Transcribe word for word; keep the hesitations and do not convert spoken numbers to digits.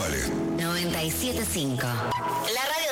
vale. noventa y siete punto cinco. La radio